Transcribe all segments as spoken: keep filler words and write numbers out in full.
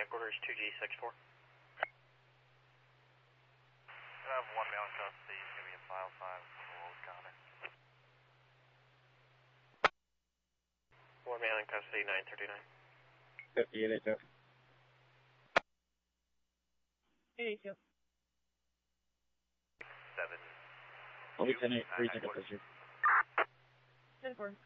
headquarters, two G six four. I have one male in custody, he's going to be in file five, Wolves County. One male in custody, nine thirty-nine. fifty-eight eighty-two. eighty-two. Seven. I'll be ten eight, three ticket picture. ten four.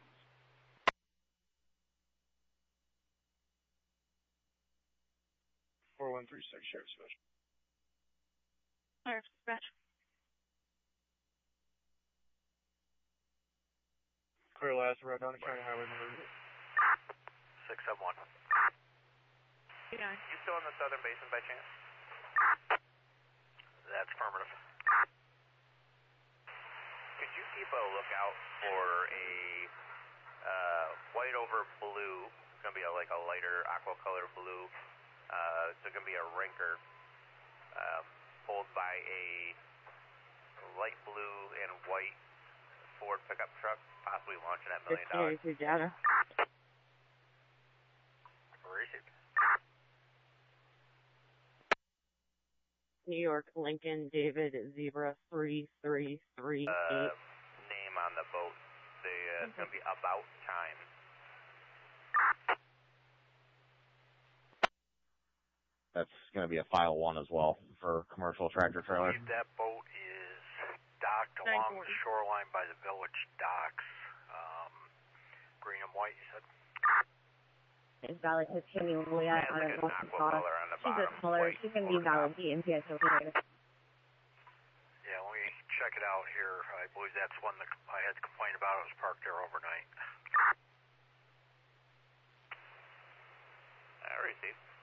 four one three six, Sheriff's Special. Sheriff's Dispatch. Clear last road down the county highway number six seven one. Yeah. You still in the southern basin by chance? That's affirmative. Could you keep a lookout for a uh, white over blue? It's going to be a, like a lighter aqua color blue. Uh, it's going to be a Rinker um, pulled by a light blue and white Ford pickup truck, possibly launching at million dollars. fifty-eight data. Received. New York, Lincoln, David, Zebra, three three three Uh, eight. name on the boat. The, uh, it's going to be about time. That's going to be a file one as well for commercial tractor trailer. That boat is docked Nine along forty. the shoreline by the village docks. Um, green and white, you said? It's valid to Timmy Leah Has on like a an multi aqua car. color on the She's a bottom. smaller, white she's going to be over top. valid D M P S O P. Yeah, let me check it out here. I believe that's one that I had complained about. It was parked there overnight. I received.